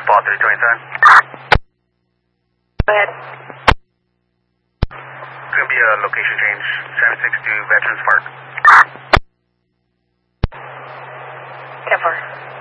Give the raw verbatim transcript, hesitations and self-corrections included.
spot three twenty-seven. Go ahead. It's going to be a location change, seven six to Veterans Park. ten four.